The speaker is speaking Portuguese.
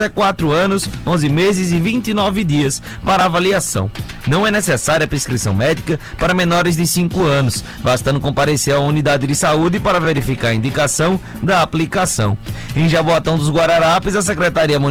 4 anos, 11 meses e 29 dias para avaliação. Não é necessária prescrição médica para menores de 5 anos, bastando comparecer à unidade de saúde para verificar a indicação da aplicação. Em Jaboatão dos Guararapes, a Secretaria